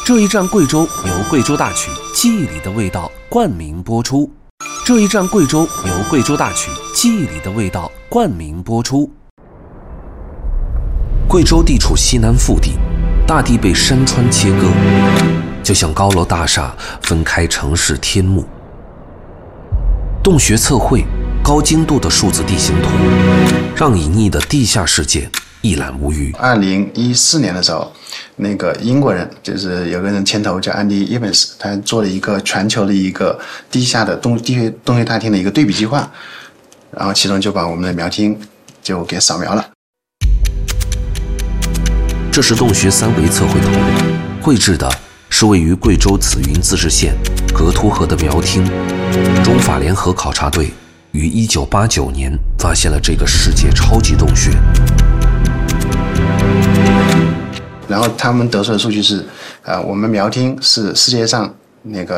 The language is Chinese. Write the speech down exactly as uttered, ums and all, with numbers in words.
这一站贵州由贵州大曲《记忆里的味道》冠名播出。这一站贵州由贵州大曲《记忆里的味道》冠名播出。贵州地处西南腹地，大地被山川切割，就像高楼大厦分开城市天幕。洞穴测绘高精度的数字地形图，让隐匿的地下世界一览无余。 二零一四年的时候，那个英国人就是有个人牵头叫 Andy Evans， 他做了一个全球的一个地下的洞地穴洞穴大厅的一个对比计划，然后其中就把我们的苗厅就给扫描了。 这是洞穴三维测绘图，绘制的是位于贵州紫云自治县格图河的苗厅。中法联合考察队于一九八九年发现了这个世界超级洞穴。 然后他们得出的数据是，呃，我们苗厅是世界上那个